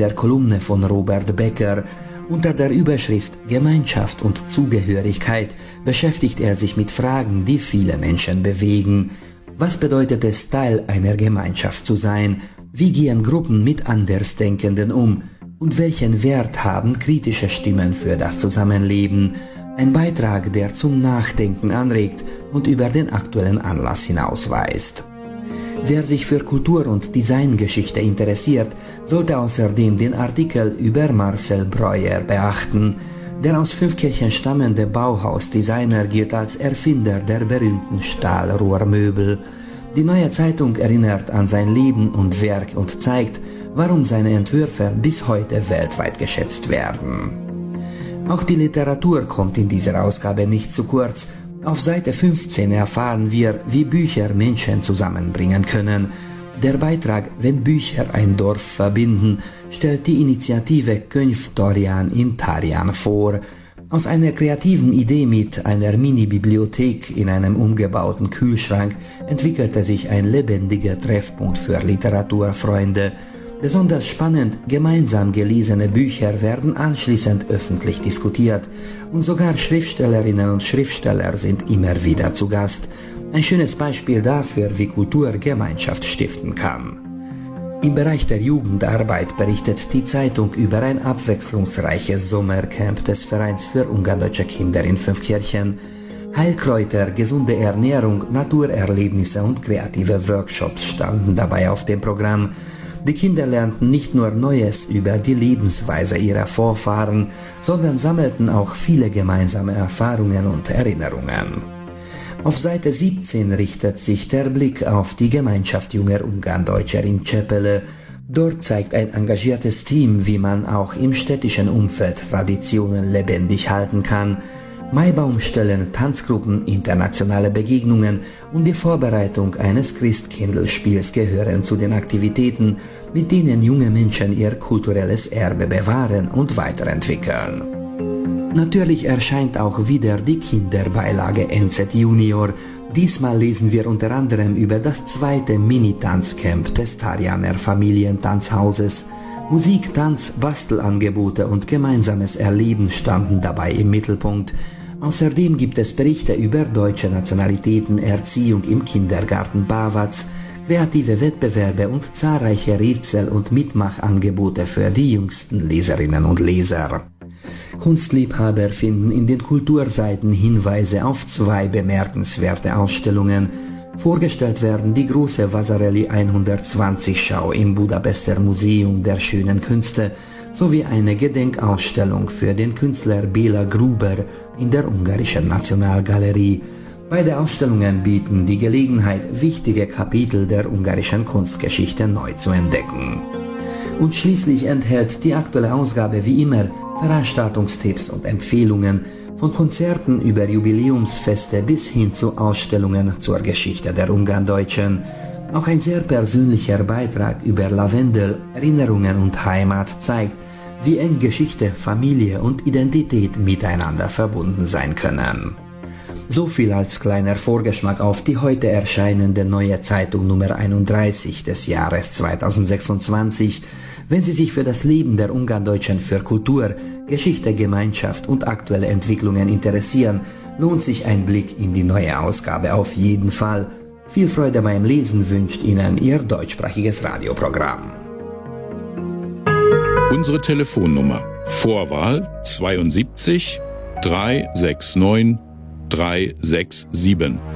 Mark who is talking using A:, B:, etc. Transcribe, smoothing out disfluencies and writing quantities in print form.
A: der Kolumne von Robert Becker. Unter der Überschrift Gemeinschaft und Zugehörigkeit beschäftigt er sich mit Fragen, die viele Menschen bewegen. Was bedeutet es, Teil einer Gemeinschaft zu sein? Wie gehen Gruppen mit Andersdenkenden um? Und welchen Wert haben kritische Stimmen für das Zusammenleben? Ein Beitrag, der zum Nachdenken anregt und über den aktuellen Anlass hinausweist. Wer sich für Kultur- und Designgeschichte interessiert, sollte außerdem den Artikel über Marcel Breuer beachten. Der aus Fünfkirchen stammende Bauhausdesigner gilt als Erfinder der berühmten Stahlrohrmöbel. Die Neue Zeitung erinnert an sein Leben und Werk und zeigt, warum seine Entwürfe bis heute weltweit geschätzt werden. Auch die Literatur kommt in dieser Ausgabe nicht zu kurz. Auf Seite 15 erfahren wir, wie Bücher Menschen zusammenbringen können. Der Beitrag Wenn Bücher ein Dorf verbinden stellt die Initiative Könyvtarian in Tarian vor. Aus einer kreativen Idee mit einer Mini-Bibliothek in einem umgebauten Kühlschrank entwickelte sich ein lebendiger Treffpunkt für Literaturfreunde. Besonders spannend, gemeinsam gelesene Bücher werden anschließend öffentlich diskutiert und sogar Schriftstellerinnen und Schriftsteller sind immer wieder zu Gast. Ein schönes Beispiel dafür, wie Kultur Gemeinschaft stiften kann. Im Bereich der Jugendarbeit berichtet die Zeitung über ein abwechslungsreiches Sommercamp des Vereins für ungardeutsche Kinder in Fünfkirchen. Heilkräuter, gesunde Ernährung, Naturerlebnisse und kreative Workshops standen dabei auf dem Programm. Die Kinder lernten nicht nur Neues über die Lebensweise ihrer Vorfahren, sondern sammelten auch viele gemeinsame Erfahrungen und Erinnerungen. Auf Seite 17 richtet sich der Blick auf die Gemeinschaft junger Ungarndeutscher in Csepele. Dort zeigt ein engagiertes Team, wie man auch im städtischen Umfeld Traditionen lebendig halten kann. Maibaumstellen, Tanzgruppen, internationale Begegnungen und die Vorbereitung eines Christkindlspiels gehören zu den Aktivitäten, mit denen junge Menschen ihr kulturelles Erbe bewahren und weiterentwickeln. Natürlich erscheint auch wieder die Kinderbeilage NZ Junior. Diesmal lesen wir unter anderem über das zweite Mini-Tanzcamp des Tarianer Familientanzhauses. Musik, Tanz, Bastelangebote und gemeinsames Erleben standen dabei im Mittelpunkt. Außerdem gibt es Berichte über deutsche Nationalitäten, Erziehung im Kindergarten Bawatz, kreative Wettbewerbe und zahlreiche Rätsel- und Mitmachangebote für die jüngsten Leserinnen und Leser. Kunstliebhaber finden in den Kulturseiten Hinweise auf zwei bemerkenswerte Ausstellungen. Vorgestellt werden die große Vasarely 120-Schau im Budapester Museum der Schönen Künste sowie eine Gedenkausstellung für den Künstler Béla Gruber in der Ungarischen Nationalgalerie. Beide Ausstellungen bieten die Gelegenheit, wichtige Kapitel der ungarischen Kunstgeschichte neu zu entdecken. Und schließlich enthält die aktuelle Ausgabe wie immer Veranstaltungstipps und Empfehlungen, von Konzerten über Jubiläumsfeste bis hin zu Ausstellungen zur Geschichte der Ungarndeutschen. Auch ein sehr persönlicher Beitrag über Lavendel, Erinnerungen und Heimat zeigt, wie eng Geschichte, Familie und Identität miteinander verbunden sein können. So viel als kleiner Vorgeschmack auf die heute erscheinende Neue Zeitung Nummer 31 des Jahres 2026. Wenn Sie sich für das Leben der Ungarndeutschen, für Kultur, Geschichte, Gemeinschaft und aktuelle Entwicklungen interessieren, lohnt sich ein Blick in die neue Ausgabe auf jeden Fall. Viel Freude beim Lesen wünscht Ihnen Ihr deutschsprachiges Radioprogramm.
B: Unsere Telefonnummer Vorwahl 72 369 367.